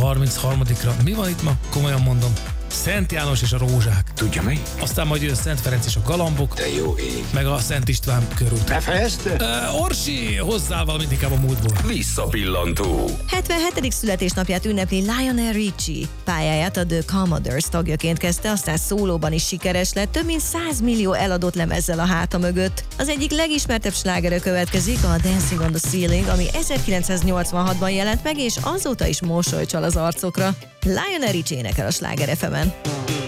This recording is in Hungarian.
33-ra. Mi van itt ma? Komolyan mondom. Szent János és a rózsák. Tudja mi? Aztán majd jön Szent Ferenc és a galambok. De jó ég. Meg a Szent István körút. Befejezte? Orsi, hozzá valamit inkább a múltból. Visszapillantó. 77. születésnapját ünnepli Lionel Richie. Pályáját a The Commodores tagjaként kezdte, aztán szólóban is sikeres lett, több mint 100 millió eladott lemezzel a háta mögött. Az egyik legismertebb slágere következik, a Dancing on the Ceiling, ami 1986-ban jelent meg, és azóta is mosoly csal az arcokra. Lionel Richie énekel a Sláger FM-en.